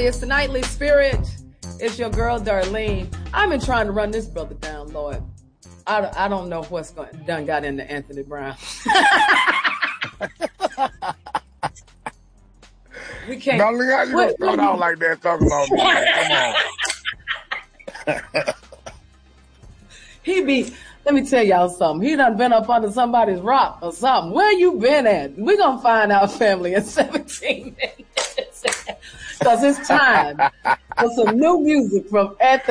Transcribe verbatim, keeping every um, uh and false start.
family. It's the Nightly Spirit. It's your girl, Darlene. I've been trying to run this brother down, Lord. I, I don't know what's going done got into Anthony Brown. We can't. Darlene, how you gonna start out like that talking about me? Come on. He be, let me tell y'all something. He done been up under somebody's rock or something. Where you been at? We're going to find out, family, in seventeen minutes. Because it's time for some new music from Anthony.